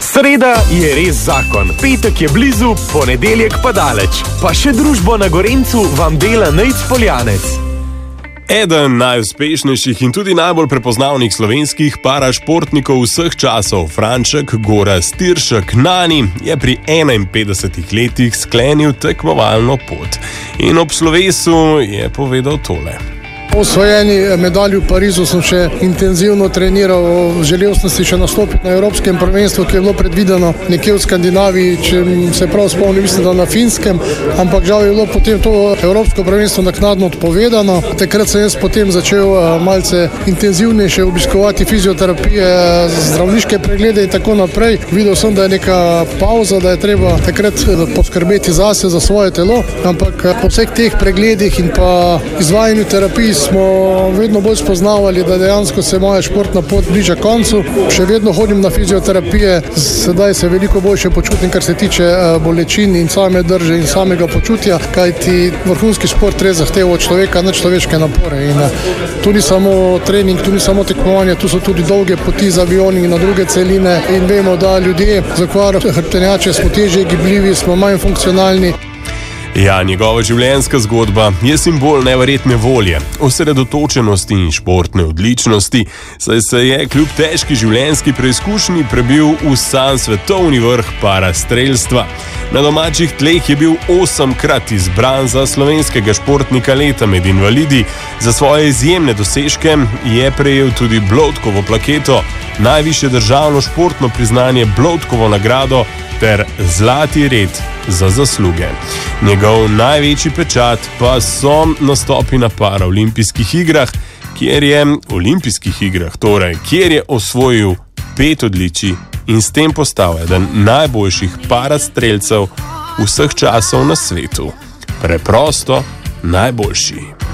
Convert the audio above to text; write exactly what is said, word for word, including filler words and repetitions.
Sreda je res zakon, petek je blizu, ponedeljek pa daleč. Pa še družbo na Gorencu vam dela Nejc Poljanec. Eden najuspešnejših in tudi najbolj prepoznavnih slovenskih parašportnikov vseh časov, Franček Gorazd Tiršek Nani, je pri enainpetdesetih letih sklenil tekmovalno pot. In ob slovesu je povedal tole. Po osvojeni medalji v Parizu sem še intenzivno treniral, želel sem si še nastopiti na Evropskem prvenstvu, ki je bilo predvideno nekje v Skandinaviji, če se prav spomnim, mislim, da na Finskem, ampak žal je bilo potem to Evropsko prvenstvo naknadno odpovedano. Takrat sem jaz potem začel malce intenzivnejše obiskovati fizioterapije, zdravniške preglede in tako naprej. Videl sem, da je neka pauza, da je treba takrat poskrbeti zase, za svoje telo, ampak po vseh teh pregledih in pa izvajanju terapij smo vedno bolj spoznavali, da dejansko se moja športna pot bliža koncu. Še vedno hodim na fizioterapije, sedaj se veliko boljše počutim, kar se tiče bolečin in same drže in samega počutja, kajti vrhunski šport res zahteva od človeka nadčloveške napore. In tu ni samo trening, tu ni samo tekmovanje, tu so tudi dolge poti z avioni na druge celine in vemo, da ljudje z okvaro hrbtenjače smo težje gibljivi, smo manj funkcionalni. Ja, njegova življenjska zgodba je simbol neverjetne volje, osredotočenosti in športne odličnosti, saj se je kljub težki življenjski preizkušnji prebil v sam svetovni vrh parastrelstva. Na domačih tleh je bil osemkrat izbran za slovenskega športnika leta med invalidi. Za svoje izjemne dosežke je prejel tudi Bloudkovo plaketo, najvišje državno športno priznanje Bloudkovo nagrado ter zlati red za zasluge. Njegov največji pečat pa so nastopi na paraolimpijskih igrah, kjer je olimpijskih igrah, torej, kjer je osvojil pet odličij in s tem postal eden najboljših parastrelcev vseh časov na svetu. Preprosto najboljši.